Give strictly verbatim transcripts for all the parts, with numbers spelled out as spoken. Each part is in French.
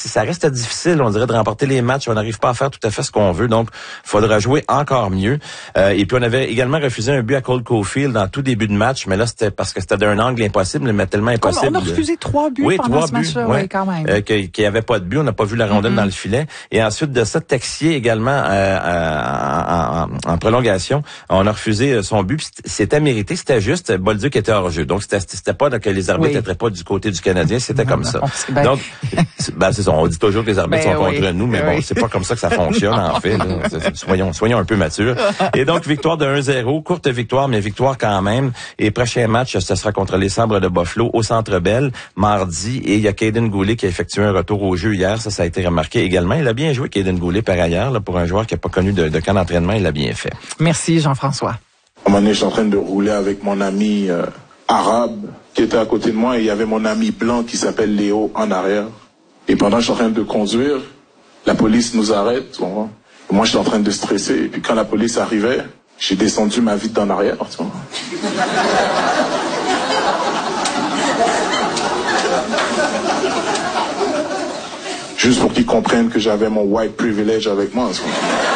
ça reste difficile, on dirait, de remporter les matchs. On n'arrive pas à faire tout à fait ce qu'on veut. Donc, il faudra jouer encore mieux. Euh, et puis, on avait également refusé un but à Cole Caulfield en tout début de match, mais là, c'était parce que c'était d'un angle impossible, mais tellement impossible. On a refusé trois buts oui, pendant trois ce match-là, buts, oui, quand même. Euh, qu'il n'y avait pas de but, on n'a pas vu la rondelle mm-hmm. dans le filet. Et ensuite de ça, Texier également, euh, en, en, en prolongation, on a refusé son but. C'était mérité, c'était juste. Bolduc était hors jeu. Donc, c'était, c'était pas que les arbitres n'étaient oui. pas du côté du Canadien, c'était comme ça. Ben... Donc, ben, c'est ça. On dit toujours que les arbitres ben, sont oui. contre nous, mais oui. bon, c'est pas comme ça que ça fonctionne, en fait. Là. Soyons, soyons un peu matures. Et donc, victoire de un zéro, courte victoire, mais victoire quand même. Et prochain match, ce sera contre les Sabres de Buffalo au Centre Bell, mardi. Et il y a Kaiden Goulet qui a effectué un retour au jeu hier. Ça, ça a été remarqué également. Il a bien joué, Kaiden Goulet, par ailleurs. Là, pour un joueur qui n'a pas connu de, de camp d'entraînement, il l'a bien fait. Merci, Jean-François. À un moment donné, je suis en train de rouler avec mon ami euh, arabe qui était à côté de moi et il y avait mon ami blanc qui s'appelle Léo en arrière. Et pendant que je suis en train de conduire, la police nous arrête. Bon, moi, je suis en train de stresser. Et puis quand la police arrivait, j'ai descendu ma vitre en arrière. Tu vois. Juste pour qu'ils comprennent que j'avais mon white privilege avec moi. Tu vois.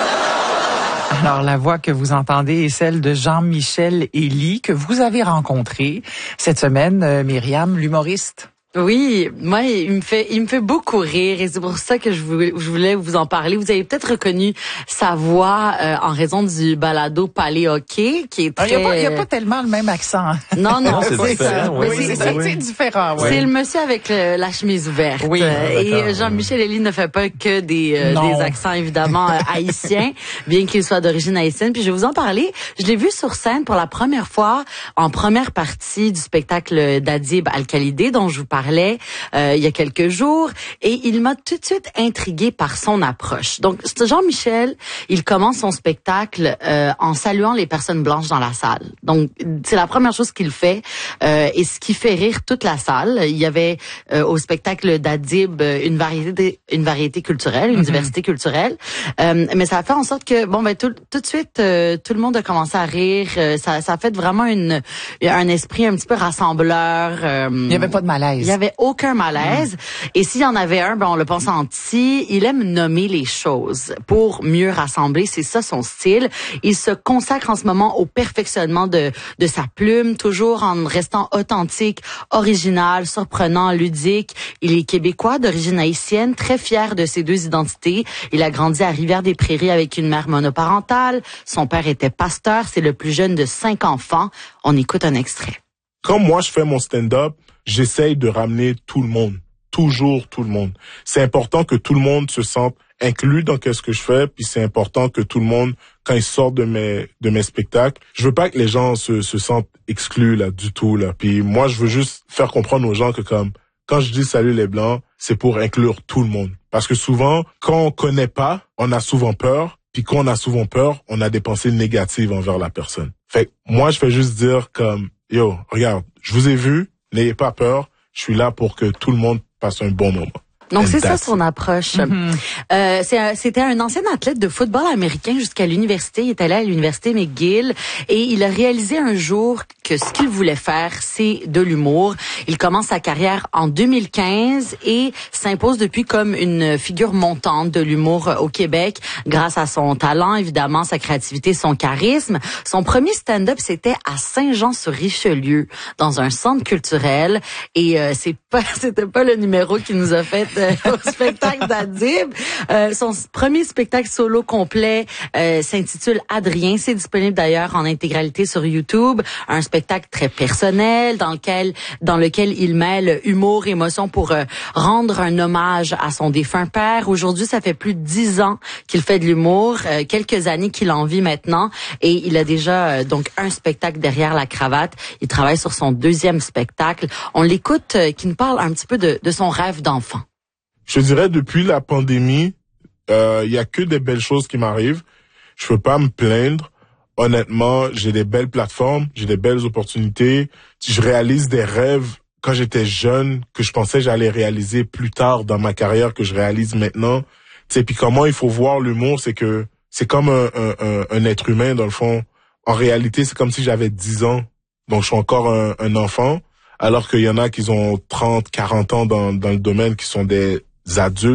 Alors, la voix que vous entendez est celle de Jean-Michel Elie, que vous avez rencontré cette semaine, euh, Myriam, l'humoriste. Oui, moi, il me fait, il me fait beaucoup rire et c'est pour ça que je voulais, je voulais vous en parler. Vous avez peut-être reconnu sa voix euh, en raison du balado Palais Hockey, qui est très... Il n'y a, a pas tellement le même accent. Non, non, c'est, c'est différent, ça. Oui, oui, c'est, c'est, c'est différent. Oui. C'est le monsieur avec le, la chemise ouverte. Oui, et Jean-Michel Elie ne fait pas que des, euh, des accents, évidemment, euh, haïtiens, bien qu'il soit d'origine haïtienne. Puis je vais vous en parler. Je l'ai vu sur scène pour la première fois en première partie du spectacle d'Adib Al-Khalidé, dont je vous parlais Euh, il y a quelques jours, et il m'a tout de suite intriguée par son approche. Donc, Jean-Michel, il commence son spectacle euh, en saluant les personnes blanches dans la salle. Donc, c'est la première chose qu'il fait, euh, et ce qui fait rire toute la salle. Il y avait euh, au spectacle d'Adib une variété, une variété culturelle, une mm-hmm. diversité culturelle, euh, mais ça a fait en sorte que, bon, ben tout, tout de suite, euh, tout le monde a commencé à rire. Euh, ça, ça a fait vraiment une, un esprit un petit peu rassembleur. Euh, il n'y avait pas de malaise. Il y avait aucun malaise. Mmh. Et s'il y en avait un, ben on le pense senti. Il aime nommer les choses pour mieux rassembler. C'est ça son style. Il se consacre en ce moment au perfectionnement de de sa plume, toujours en restant authentique, original, surprenant, ludique. Il est québécois d'origine haïtienne, très fier de ses deux identités. Il a grandi à Rivière-des-Prairies avec une mère monoparentale. Son père était pasteur. C'est le plus jeune de cinq enfants. On écoute un extrait. Quand moi je fais mon stand-up, j'essaye de ramener tout le monde, toujours tout le monde. C'est important que tout le monde se sente inclus dans qu'est-ce que je fais, puis c'est important que tout le monde, quand ils sortent de mes de mes spectacles, je veux pas que les gens se se sentent exclus là du tout là. Puis moi, je veux juste faire comprendre aux gens que comme quand je dis salut les blancs, c'est pour inclure tout le monde. Parce que souvent, quand on connaît pas, on a souvent peur, puis quand on a souvent peur, on a des pensées négatives envers la personne. Fait que moi, je fais juste dire comme yo, regarde, je vous ai vu. N'ayez pas peur, je suis là pour que tout le monde passe un bon moment. Donc, c'est ça son approche. Mm-hmm. Euh, c'est, c'était un ancien athlète de football américain jusqu'à l'université. Il est allé à l'université McGill et il a réalisé un jour que ce qu'il voulait faire, c'est de l'humour. Il commence sa carrière en deux mille quinze et s'impose depuis comme une figure montante de l'humour au Québec grâce à son talent, évidemment, sa créativité, son charisme. Son premier stand-up, c'était à Saint-Jean-sur-Richelieu, dans un centre culturel. Et euh, c'est pas, c'était pas le numéro qui nous a fait au spectacle d'Adib. Euh, son premier spectacle solo complet euh, s'intitule Adrien. C'est disponible d'ailleurs en intégralité sur YouTube. Un spectacle très personnel dans lequel dans lequel il mêle humour, émotion pour euh, rendre un hommage à son défunt père. Aujourd'hui, ça fait plus de dix ans qu'il fait de l'humour, euh, quelques années qu'il en vit maintenant, et il a déjà euh, donc un spectacle derrière la cravate. Il travaille sur son deuxième spectacle. On l'écoute, euh, qui nous parle un petit peu de, de son rêve d'enfant. Je dirais, depuis la pandémie, il euh, y a que des belles choses qui m'arrivent. Je peux pas me plaindre. Honnêtement, j'ai des belles plateformes, j'ai des belles opportunités. Je réalise des rêves quand j'étais jeune que je pensais que j'allais réaliser plus tard dans ma carrière, que je réalise maintenant. Tu sais, puis comment il faut voir l'humour, c'est que c'est comme un, un, un être humain, dans le fond. En réalité, c'est comme si j'avais dix ans. Donc, je suis encore un, un enfant. Alors qu'il y en a qui ont trente, quarante ans dans, dans le domaine, qui sont des adultes.